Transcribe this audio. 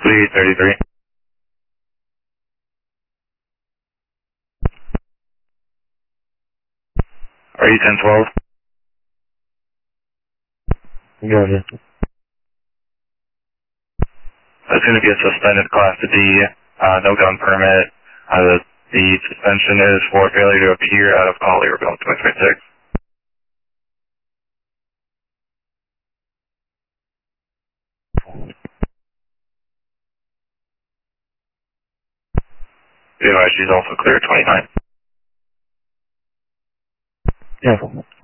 Lee 33. Are you 1012? Gotcha. That's going to be a suspended Class D, no gun permit. The suspension is for failure to appear out of Collier, Bill 2026. Be advised, she's also clear 29. Yeah.